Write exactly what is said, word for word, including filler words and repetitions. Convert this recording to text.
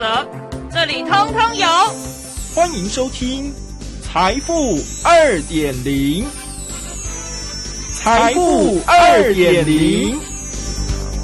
这里通通有。 欢迎收听财富 二点零，财富 二点零。